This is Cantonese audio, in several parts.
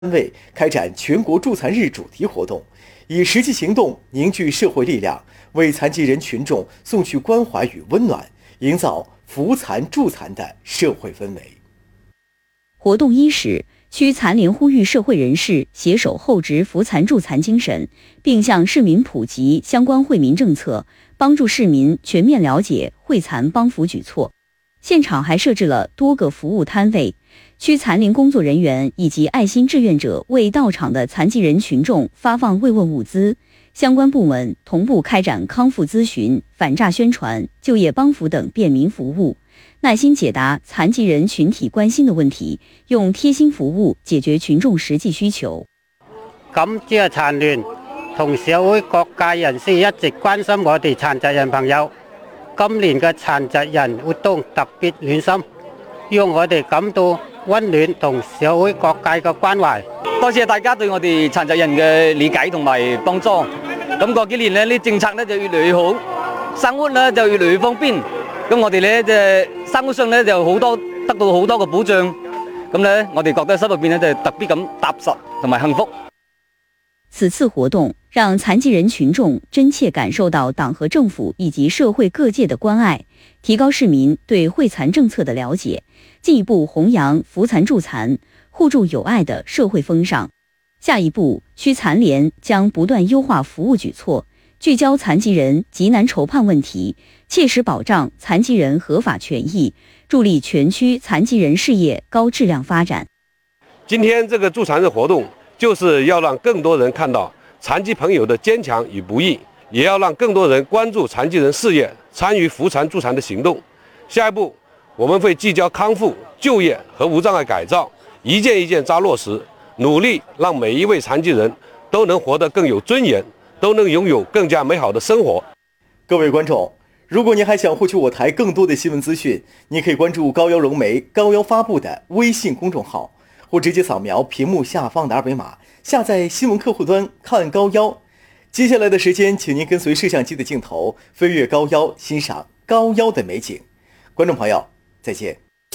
单位开展全国助残日主题活动，以实际行动凝聚社会力量，为残疾人群众送去关怀与温暖，营造扶残助残的社会氛围。 活动伊始，区残联呼吁社会人士携手厚植扶残助残精神，并向市民普及相关惠民政策，帮助市民全面了解惠残帮扶举措。现场还设置了多个服务摊位，区残联工作人员以及爱心志愿者为到场的残疾人群众发放慰问物资。相关部门同步开展康复咨询、反诈宣传、就业帮扶等便民服務，耐心解答殘疾人群體關心的問題，用貼心服務解決群眾實際需求。 感謝殘聯同社會各界人士一直關心我哋殘疾人朋友。今年嘅殘疾人活動特別暖心，讓我哋感到溫暖同社會各界嘅關懷。 多謝大家對我哋殘疾人嘅理解同埋幫助。咁過幾年呢，啲政策呢就越嚟越好，生活呢就越嚟越方便。咁我哋呢，生活上呢就得到好多嘅保障。咁呢，我哋覺得心入邊呢就特別咁踏實同埋幸福。 此次活動讓殘疾人群眾真切感受到黨和政府以及社會各界的關愛，提高市民對惠殘政策的了解，進一步弘揚扶殘助殘、互助友愛的社會風尚。下一步，區殘聯將不斷優化服務舉措，聚焦殘疾人急難籌盼問題，切實保障殘疾人合法權益，助力全區殘疾人事業高質量發展。 今天這個助殘日活動就是要讓更多人看到殘疾朋友的堅強與不易，也要讓更多人關注殘疾人事業，參與扶殘助殘的行動。下一步，我們會聚焦康復、就業和無障礙改造，一件一件扎落實，努力讓每一位殘疾人都能活得更有尊嚴，都能擁有更加美好的生活。 各位觀眾，如果您還想獲取我台更多的新聞資訊，你可以關注高腰融媒高腰發布的微信公眾號，或直接掃描屏幕下方的二維碼，下載新聞客戶端看高腰。接下來的時間，請您跟隨攝像機的鏡頭飛越高腰，欣賞高腰的美景。觀眾朋友，再見。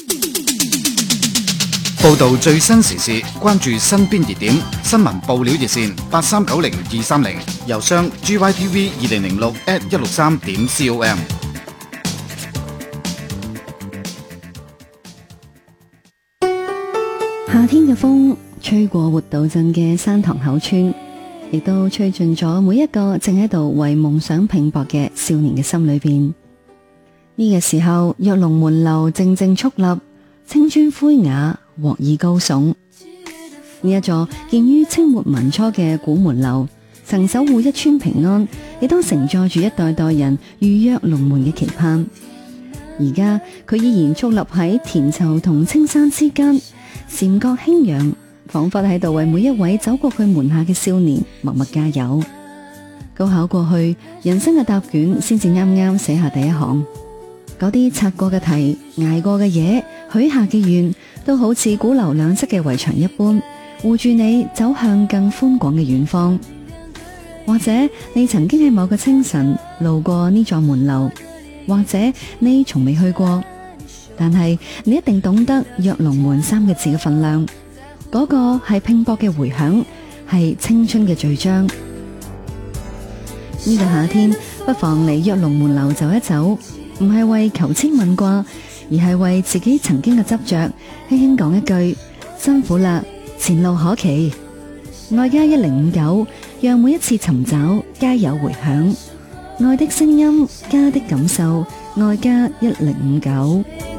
報道最新時事，關注身邊熱點，新聞報料熱線8390-230，郵箱 gytv2006@163.com。 夏天嘅風吹過活道鎮嘅山塘口村，亦都吹進咗每一個正喺度為夢想拼搏嘅少年嘅心裏邊。呢個時候，躍龍門樓靜靜矗立，青磚灰瓦，鑊耳高聳。呢一座建於清末民初嘅古門樓，曾守護一村平安，亦都承載住一代代人預躍龍門嘅期盼。而家佢依然矗立喺田疇同青山之間，禪覺輕揚，仿佛喺度為每一位走過佢門下嘅少年默默加油。高考過去，人生嘅答卷先至啱啱寫下第一行，嗰啲擦過嘅題、捱過嘅嘢、許下嘅願，都好似古樓兩側嘅圍牆一般，護住你走向更寬廣嘅遠方。或者你曾經喺某個清晨路過呢座門樓，或者你從未去過，但係你一定懂得躍龍門三個字嘅分量。嗰個係拼搏嘅回響，係青春嘅序章。呢個夏天，不妨嚟躍龍門樓走一走，唔係為求籤問卦，而係為自己曾經嘅執着，輕輕講一句：辛苦啦，前路可期。愛家1059，讓每一次尋找皆有回響。愛的聲音，家的感受，愛家1059。